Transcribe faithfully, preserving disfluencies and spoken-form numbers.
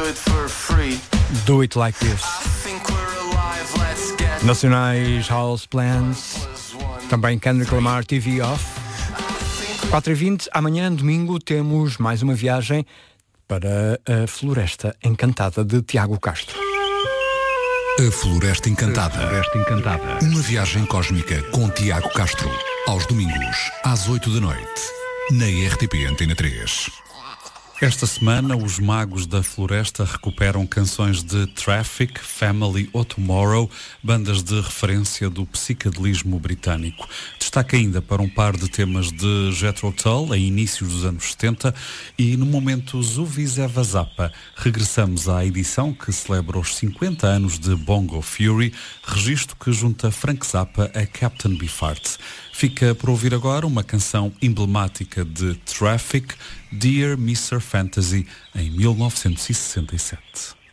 Do It Like This. Nacionais House Plans. Também Kendrick Lamar, T V Off. quatro e vinte, amanhã, domingo, temos mais uma viagem para a Floresta Encantada de Tiago Castro. A Floresta Encantada. A Floresta Encantada. Uma viagem cósmica com Tiago Castro. Aos domingos, às oito da noite. Na R T P Antena três. Esta semana, os Magos da Floresta recuperam canções de Traffic, Family ou Tomorrow, bandas de referência do psicadelismo britânico. Destaca ainda para um par de temas de Jethro Tull, em inícios dos anos setenta, e no momento Zuvizeva Zappa, regressamos à edição que celebra os cinquenta anos de Bongo Fury, registro que junta Frank Zappa a Captain Beefheart. Fica por ouvir agora uma canção emblemática de Traffic, Dear mister Fantasy, em mil novecentos e sessenta e sete.